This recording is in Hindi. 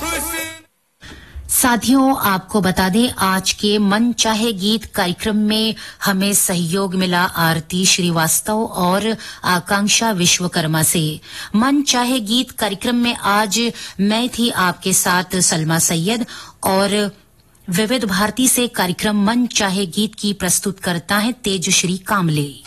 साथियों, आपको बता दें आज के मन चाहे गीत कार्यक्रम में हमें सहयोग मिला आरती श्रीवास्तव और आकांक्षा विश्वकर्मा से। मन चाहे गीत कार्यक्रम में आज मैं थी आपके साथ सलमा सैयद और विविध भारती से कार्यक्रम मन चाहे गीत की प्रस्तुत करता है तेजश्री कामले।